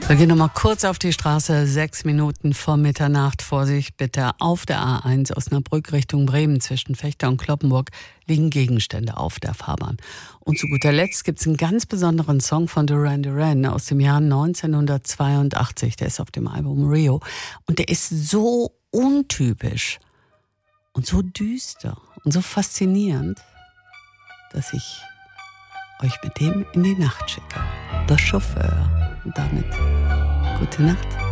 Wir gehen nochmal kurz auf die Straße, 6 Minuten vor Mitternacht. Vorsicht bitte, auf der A1 Osnabrück Richtung Bremen zwischen Vechta und Cloppenburg liegen Gegenstände auf der Fahrbahn. Und zu guter Letzt gibt es einen ganz besonderen Song von Duran Duran aus dem Jahr 1982. Der ist auf dem Album Rio und der ist so untypisch und so düster und so faszinierend, dass ich euch mit dem in die Nacht schicke. Der Chauffeur. Und damit gute Nacht.